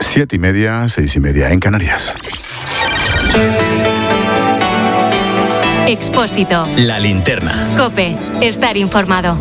7:30, 6:30 en Canarias. Expósito. La linterna. COPE. Estar informado.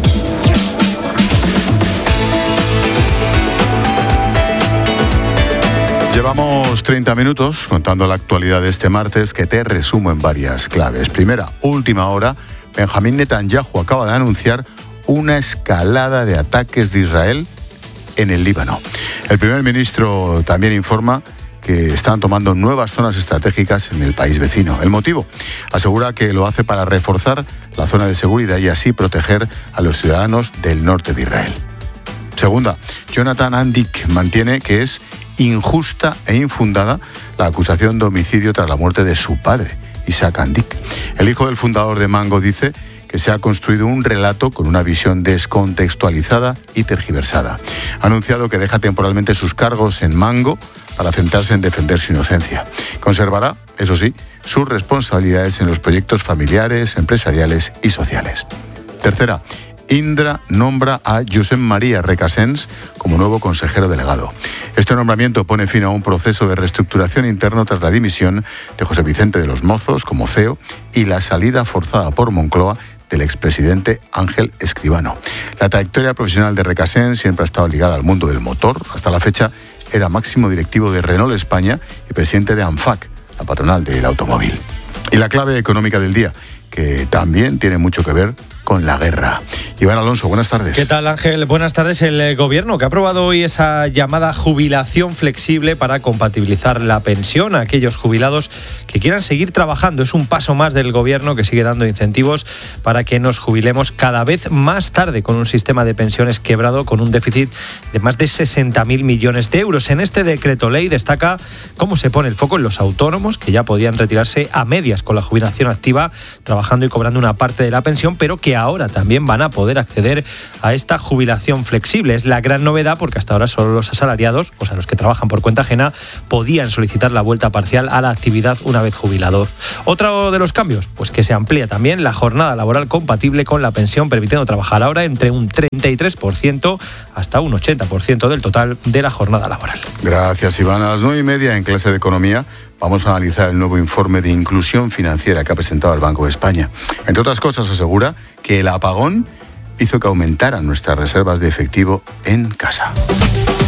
Llevamos 30 minutos contando la actualidad de este martes, que te resumo en varias claves. Primera, última hora, Benjamín Netanyahu acaba de anunciar una escalada de ataques de Israel en el Líbano. El primer ministro también informa que están tomando nuevas zonas estratégicas en el país vecino. El motivo, asegura que lo hace para reforzar la zona de seguridad y así proteger a los ciudadanos del norte de Israel. Segunda, Jonathan Andik mantiene que es injusta e infundada la acusación de homicidio tras la muerte de su padre, Isaac Andik. El hijo del fundador de Mango dice que se ha construido un relato con una visión descontextualizada y tergiversada. Ha anunciado que deja temporalmente sus cargos en Mango para centrarse en defender su inocencia. Conservará, eso sí, sus responsabilidades en los proyectos familiares, empresariales y sociales. Tercera, Indra nombra a Josep María Recasens como nuevo consejero delegado. Este nombramiento pone fin a un proceso de reestructuración interno tras la dimisión de José Vicente de los Mozos como CEO y la salida forzada por Moncloa del expresidente Ángel Escribano. La trayectoria profesional de Recasens siempre ha estado ligada al mundo del motor. Hasta la fecha era máximo directivo de Renault España y presidente de ANFAC, la patronal del automóvil. Y la clave económica del día, que también tiene mucho que ver con la guerra. Iván Alonso, buenas tardes. ¿Qué tal, Ángel? Buenas tardes. El Gobierno que ha aprobado hoy esa llamada jubilación flexible para compatibilizar la pensión a aquellos jubilados que quieran seguir trabajando. Es un paso más del Gobierno que sigue dando incentivos para que nos jubilemos cada vez más tarde con un sistema de pensiones quebrado con un déficit de más de 60.000 millones de euros. En este decreto ley destaca cómo se pone el foco en los autónomos que ya podían retirarse a medias con la jubilación activa, trabajando y cobrando una parte de la pensión, pero que ahora también van a poder acceder a esta jubilación flexible. Es la gran novedad porque hasta ahora solo los asalariados, o sea, los que trabajan por cuenta ajena, podían solicitar la vuelta parcial a la actividad una vez jubilados. Otro de los cambios, pues que se amplía también la jornada laboral compatible con la pensión, permitiendo trabajar ahora entre un 33% hasta un 80% del total de la jornada laboral. Gracias, Iván. A las 9:30 en clase de Economía vamos a analizar el nuevo informe de inclusión financiera que ha presentado el Banco de España. Entre otras cosas, asegura que el apagón hizo que aumentaran nuestras reservas de efectivo en casa.